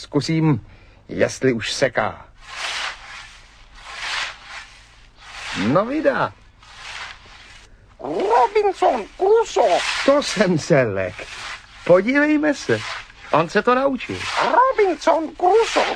Zkusím, jestli už seká. No vydá. Robinson Crusoe. To jsem se lek. Podívejme se. On se to naučil. Robinson Crusoe.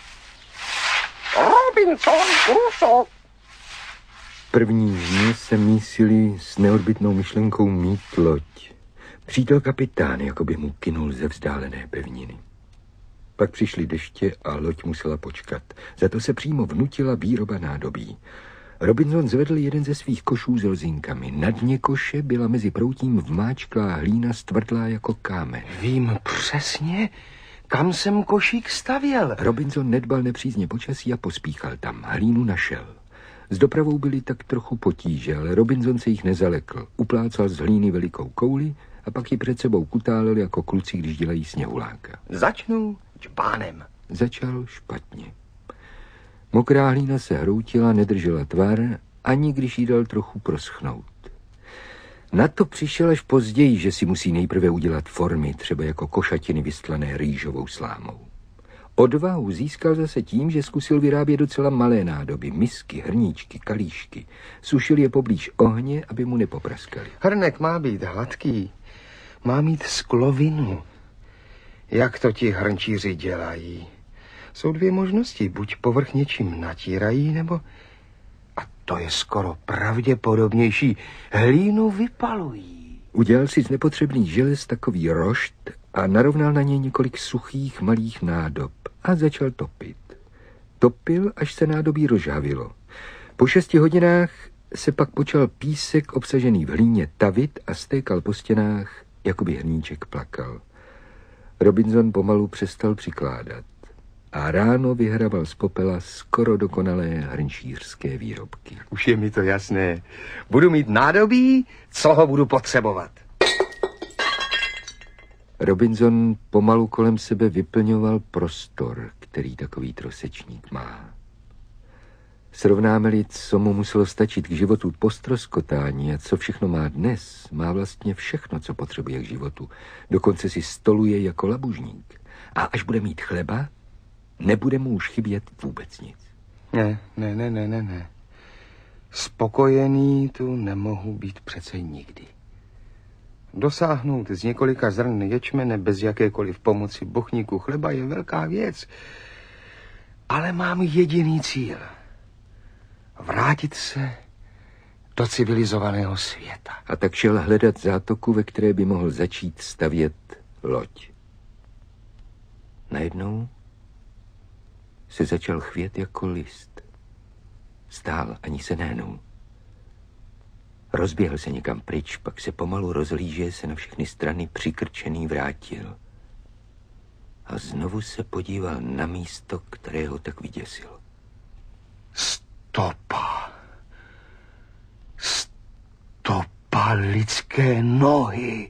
Robinson Crusoe. První dny se mísili s neodbytnou myšlenkou mít loď. Přítel kapitán jako by mu kynul ze vzdálené pevniny. Pak přišly deště a loď musela počkat. Za to se přímo vnutila výroba nádobí. Robinson zvedl jeden ze svých košů s lzinkami. Na dně koše byla mezi proutím vmáčklá hlína stvrdlá jako kámen. Vím přesně, kam jsem košík stavěl. Robinson nedbal nepřízně počasí a pospíchal tam. Hlínu našel. S dopravou byly tak trochu potíže, ale Robinson se jich nezalekl. Uplácal z hlíny velikou kouli a pak ji před sebou kutálel jako kluci, když dělají sněhuláka. Začnu čbánem. Začal špatně. Mokrá hlína se hroutila, nedržela tvar, ani když jí dal trochu proschnout. Na to přišel až později, že si musí nejprve udělat formy, třeba jako košatiny vystlané rýžovou slámou. Odvahu získal zase tím, že zkusil vyrábět docela malé nádoby, misky, hrníčky, kalíšky. Sušil je poblíž ohně, aby mu nepopraskali. Hrnek má být hladký, má mít sklovinu. Jak to ti hrnčíři dělají? Jsou dvě možnosti, buď povrch něčím natírají, nebo, a to je skoro pravděpodobnější, hlínu vypalují. Udělal si z nepotřebných želez takový rošt a narovnal na něj několik suchých malých nádob a začal topit. Topil, až se nádobí rozžhavilo. Po 6 hodinách se pak počal písek obsažený v hlíně tavit a stékal po stěnách, jako by hrníček plakal. Robinson pomalu přestal přikládat a ráno vyhrabal z popela skoro dokonalé hrnčířské výrobky. Už je mi to jasné. Budu mít nádobí, co ho budu potřebovat. Robinson pomalu kolem sebe vyplňoval prostor, který takový trosečník má. Srovnáme-li, co mu muselo stačit k životu po ztroskotání a co všechno má dnes, má vlastně všechno, co potřebuje k životu. Dokonce si stoluje jako labužník. A až bude mít chleba, nebude mu už chybět vůbec nic. Ne. Spokojený tu nemohu být přece nikdy. Dosáhnout z několika zrn ječmene bez jakékoliv pomoci bochníku chleba je velká věc. Ale mám jediný cíl. Vrátit se do civilizovaného světa. A tak šel hledat zátoku, ve které by mohl začít stavět loď. Najednou se začal chvět jako list. Stál, ani se nehnul. Rozběhl se někam pryč, pak se pomalu rozhlíže, se na všechny strany přikrčený vrátil. A znovu se podíval na místo, které ho tak vyděsil. Stopa lidské nohy.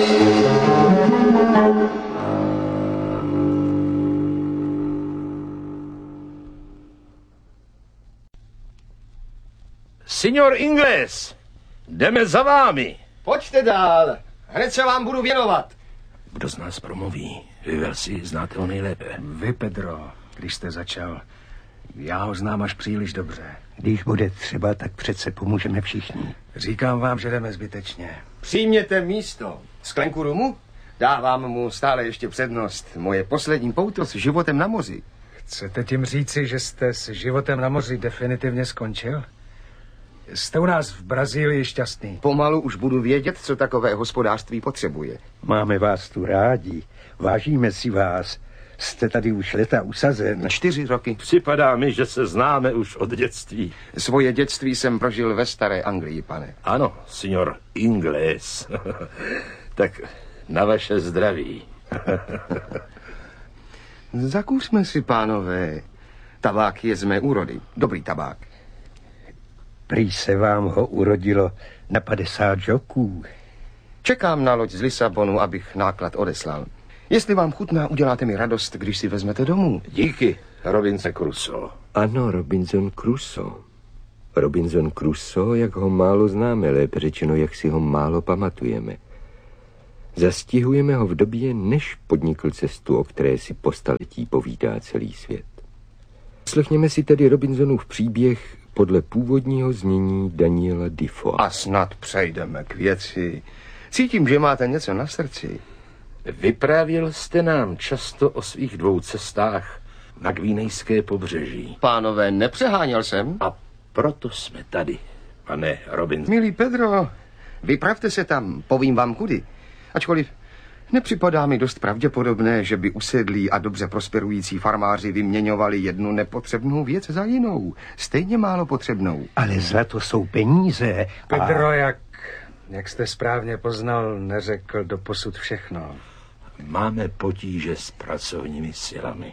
Signor Ingles, jdeme za vámi. Pojďte dál, hned se vám budu věnovat. Kdo z nás promluví? Vy Velsi znáte ho nejlépe. Vy, Pedro, když jste začal, já ho znám až příliš dobře. Když bude třeba, tak přece pomůžeme všichni. Říkám vám, že jdeme zbytečně. Přijměte místo. Sklenku rumu? Dávám mu stále ještě přednost. Moje poslední pouto s životem na moři. Chcete tím říci, že jste s životem na moři definitivně skončil? Jste u nás v Brazílii šťastný. Pomalu už budu vědět, co takové hospodářství potřebuje. Máme vás tu rádi. Vážíme si vás. Jste tady už leta usazen. 4 roky. Připadá mi, že se známe už od dětství. Svoje dětství jsem prožil ve staré Anglii, pane. Ano, signor Ingles. Tak na vaše zdraví. Zakouřme si, pánové. Tabák je z mé úrody. Dobrý tabák. Prý se vám ho urodilo na 50 žoků. Čekám na loď z Lisabonu, abych náklad odeslal. Jestli vám chutná, uděláte mi radost, když si vezmete domů. Díky, Robinson Crusoe. Ano, Robinson Crusoe. Robinson Crusoe, jak ho málo známe, lépe řečeno, jak si ho málo pamatujeme. Zastihujeme ho v době, než podnikl cestu, o které si po staletí povídá celý svět. Slechněme si tedy Robinsonův příběh podle původního znění Daniela Defoe. A snad přejdeme k věci. Cítím, že máte něco na srdci. Vyprávěl jste nám často o svých 2 cestách na Gvinejské pobřeží. Pánové, nepřeháněl jsem. A proto jsme tady, pane Robinson. Milý Pedro, vypravte se tam, povím vám kudy. Ačkoliv nepřipadá mi dost pravděpodobné, že by usedlí a dobře prosperující farmáři vyměňovali jednu nepotřebnou věc za jinou. Stejně málo potřebnou. Ale zlato jsou peníze. Pedro, jak jste správně poznal, neřekl doposud všechno. Máme potíže s pracovními silami.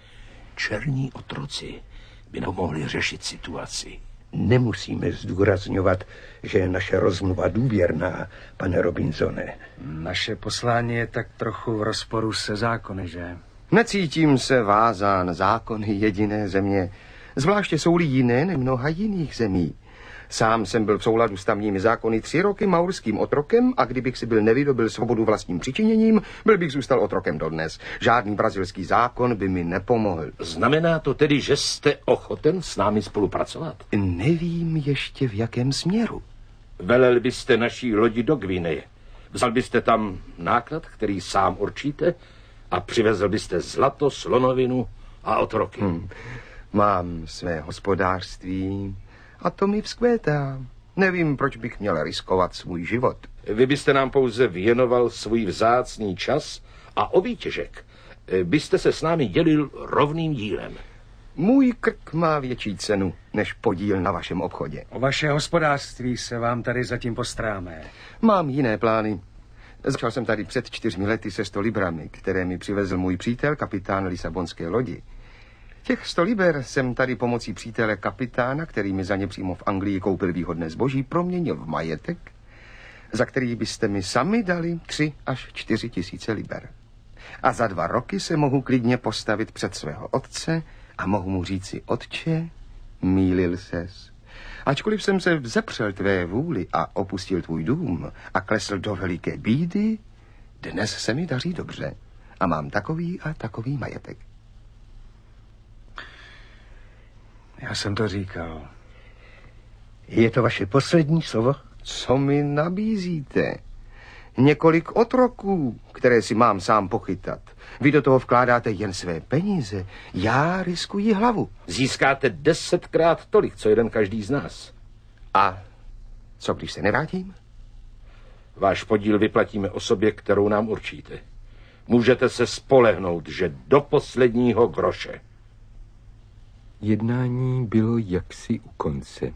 Černí otroci by nám mohli řešit situaci. Nemusíme zdůrazňovat, že je naše rozmluva důvěrná, pane Robinsone. Naše poslání je tak trochu v rozporu se zákony, že? Necítím se vázán zákony jediné země, zvláště jsou-li jiné než mnoha jiných zemí. Sám jsem byl v souladu s tamními zákony 3 roky maurským otrokem a kdybych si byl nevydobil svobodu vlastním přičiněním, byl bych zůstal otrokem dodnes. Žádný brazilský zákon by mi nepomohl. Znamená to tedy, že jste ochoten s námi spolupracovat? Nevím ještě v jakém směru. Velel byste naší lodi do Gvineje. Vzal byste tam náklad, který sám určíte, a přivezl byste zlato, slonovinu a otroky. Mám své hospodářství a to mi vzkvétá. Nevím, proč bych měl riskovat svůj život. Vy byste nám pouze věnoval svůj vzácný čas a o výtěžek byste se s námi dělil rovným dílem. Můj krk má větší cenu než podíl na vašem obchodě. O vaše hospodářství se vám tady zatím postaráme. Mám jiné plány. Začal jsem tady před 4 lety se 100 librami, které mi přivezl můj přítel, kapitán lisabonské lodi. Těch 100 liber jsem tady pomocí přítele kapitána, který mi za ně přímo v Anglii koupil výhodné zboží, proměnil v majetek, za který byste mi sami dali 3 až 4 tisíce liber. A za 2 roky se mohu klidně postavit před svého otce a mohu mu říci: otče, mýlil ses. Ačkoliv jsem se vzepřel tvé vůli a opustil tvůj dům a klesl do veliké bídy, dnes se mi daří dobře a mám takový a takový majetek. Já jsem to říkal. Je to vaše poslední slovo? Co mi nabízíte? Několik otroků, které si mám sám pochytat. Vy do toho vkládáte jen své peníze. Já riskuji hlavu. Získáte 10krát tolik, co jeden každý z nás. A co, když se nevrátím? Váš podíl vyplatíme osobě, kterou nám určíte. Můžete se spolehnout, že do posledního groše. Jednání bylo jaksi u konce.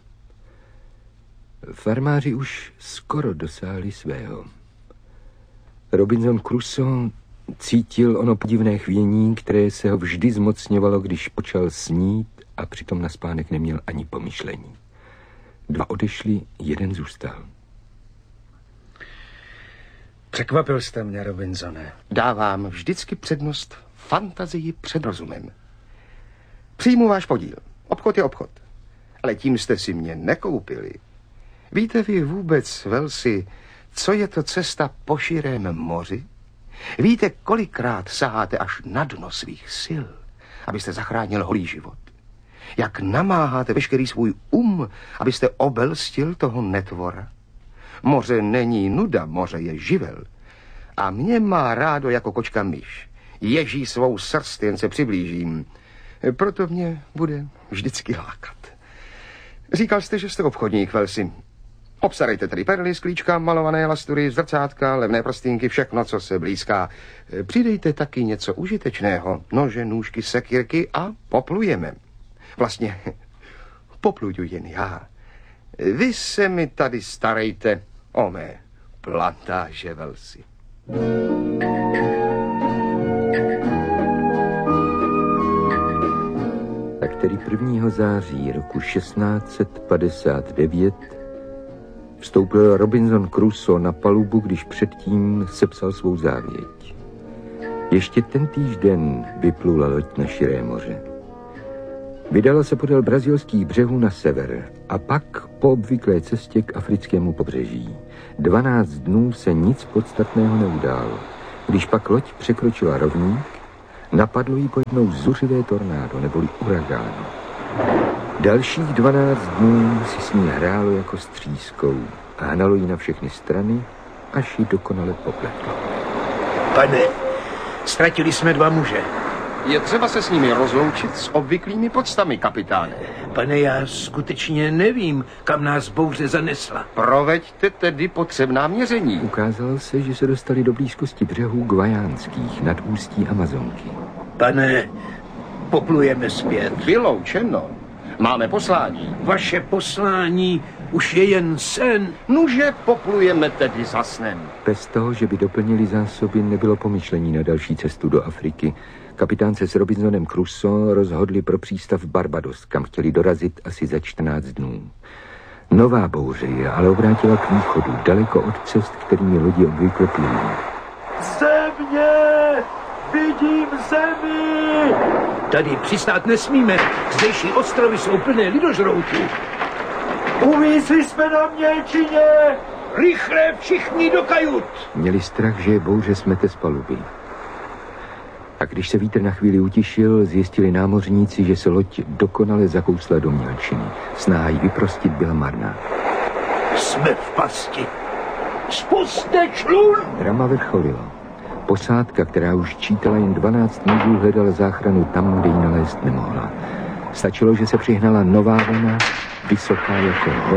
Farmáři už skoro dosáhli svého. Robinson Crusoe cítil ono podivné chvění, které se ho vždy zmocňovalo, když počal snít a přitom na spánek neměl ani pomyšlení. 2 odešli, 1 zůstal. Překvapil jste mě, Robinsone. Dávám vždycky přednost fantazii před rozumem. Přijmu váš podíl. Obchod je obchod. Ale tím jste si mě nekoupili. Víte vy vůbec, Velsi, co je to cesta po širém moři? Víte, kolikrát saháte až na dno svých sil, abyste zachránil holý život? Jak namáháte veškerý svůj abyste obelstil toho netvora? Moře není nuda, moře je živel. A mě má rádo jako kočka myš. Ježí svou srst, jen se přiblížím. Proto mě bude vždycky lákat. Říkal jste, že jste obchodník, Velsi. Obstarejte tedy perly, sklíčka, malované lastury, zrcátka, levné prstínky, všechno, co se blízká. Přidejte taky něco užitečného, nože, nůžky, sekírky a poplujeme. Vlastně popluju jen já. Vy se mi tady starejte o mé plantáže, Velsi. Tak tedy 1. září roku 1659 vstoupil Robinson Crusoe na palubu, když předtím sepsal svou závěť. Ještě tentýž den vyplula loď na širé moře. Vydala se podél brazilských břehů na sever a pak po obvyklé cestě k africkému pobřeží. 12 dnů se nic podstatného neudálo. Když pak loď překročila rovník, napadlo jí pojednou zuřivé tornádo neboli uragán. Dalších 12 dnů si s ní hrálo jako s třískou a hnalo jí na všechny strany, až ji dokonale popletlo. Pane, ztratili jsme 2 muže. Je třeba se s nimi rozloučit s obvyklými podstami, kapitáne. Pane, já skutečně nevím, kam nás bouře zanesla. Proveďte tedy potřebná měření. Ukázalo se, že se dostali do blízkosti břehů Guajánských nad ústí Amazonky. Pane, poplujeme zpět. Vyloučeno. Máme poslání. Vaše poslání už je jen sen. Nuže poplujeme tedy za snem. Bez toho, že by doplnili zásoby, nebylo pomyšlení na další cestu do Afriky. Kapitánce s Robinsonem Crusoe rozhodli pro přístav Barbados, kam chtěli dorazit asi za 14 dnů. Nová bouře je ale obrátila k východu, daleko od cest, kterými lodi obvykle plují. Země! Vidím zemi! Tady přistát nesmíme. Zdejší ostrovy jsou plné lidožroutů. Uvízli jsme na mělčině! Rychle všichni do kajut! Měli strach, že je bouře smete z paluby. A když se vítr na chvíli utišil, zjistili námořníci, že se loď dokonale zakousla do mělčiny. Snaha ji vyprostit byla marná. Jsme v pasti. Spuste člun! Drama vrcholilo. Posádka, která už čítala jen 12 mužů, hledala záchranu tam, kde ji nalézt nemohla. Stačilo, že se přihnala nová vlna, vysoká jako hora.